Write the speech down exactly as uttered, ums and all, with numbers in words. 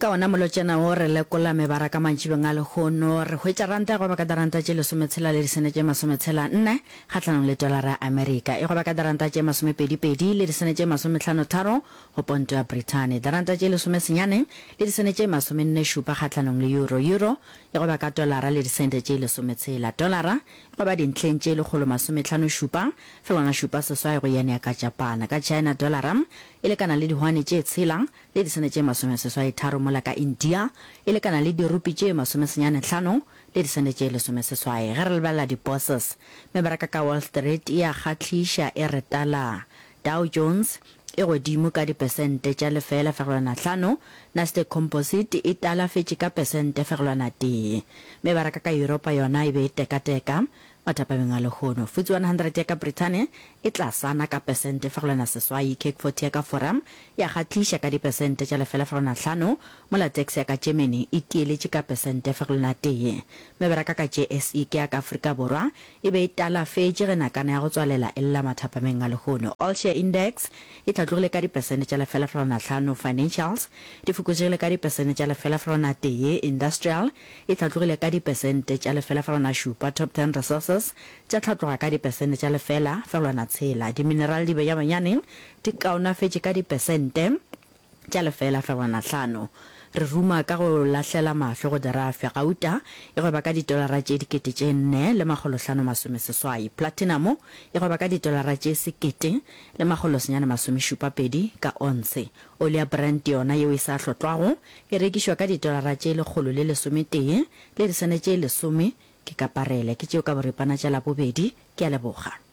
ka ona molotjana o re lekola mebaraka mantšhibeng a legono re hwetša ranta go ba ka daranta tše lesometshela le disene tše masometshela nne kgatlanong le dolara amerika e go ba ka daranta tše masomepedipedi le disene tše masomehlano tharo go ponto ya britain daranta tše lesomesenyane le disene tše masomenne šupa kgatlanong le euro euro e go ba ka dolara le disente tše lesometshela dolara e go ba dintlheng tše lekgolo masomehlano šupa felwana šupa seswai go yane ya ka japana ka china dolara e lekana le dihwane tše tshelang le disene tše masomeseswai tharo mola ka india e lekana le dirupi tše masomesenyane hlano le disene tše lesomeseswai ge re lebala di-bosses mebaraka ka wall street e a kgatlhiša e retala dow jones e godimo ka dipesente tša lefela fegelwana hlano nasdaq composite e talafetše ka pesente fegelwana tee mebaraka ka europa yona e be e tekateka mathapameng a legono futsi one hundred ya ka britain e tlasana ka pesente fegelwana seswai cake forty ya ka forum ya kgatlhiša ka dipesente tša lefela fegelwana hlano mola tax ya ka germany e keeletše ka pesente fegelwana tee mebaraka ka J S E ke ya ka afrika borwa e be e talafetše ge nakana ya go tswalela e lla mathapameng a legono all share index e tlhatlogile ka dipesente tša lefela fegelwana hlano financials di fokotšegile ka dipesente tša lefela fegelwana tee industrial e tlhatlogile ka dipesente tša lefela fegelwana šupa top ten resources tša tlhatloga ka dipesente tša lefela fegelwana tshela dimineral di beya banyane di kaonafetše ka dipesente tša lefela fegelwana hlano re ruma ka go lahlela mahlo go dira gauta e go ba ka ditolara tše dikete tše nne le magolo hlano masomeseswai platinum e go ba ka ditolara tše sekete le magolo senyane masomešupa pedi ka onse oli ya brand yona yeo e sa hlotlwago e rekišwa ka ditolara tše lekgolo le lesometee le disene tše lesome ke kaparele ke tšeo ka boripana tša labobedi ke a leboga.